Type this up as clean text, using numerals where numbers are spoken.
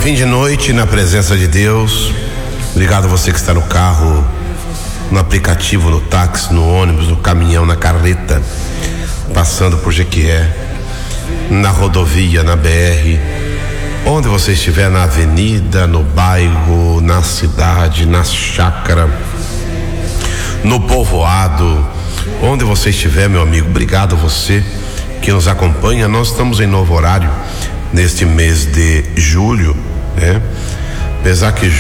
Fim de noite na presença de Deus. Obrigado a você que está no carro, no aplicativo, no táxi, no ônibus, no caminhão, na carreta, passando por Jequié, na rodovia, na BR, onde você estiver, na avenida, no bairro, na cidade, na chácara, no povoado, onde você estiver, meu amigo. Obrigado a você que nos acompanha. Nós estamos em novo horário neste mês de julho, né? Apesar que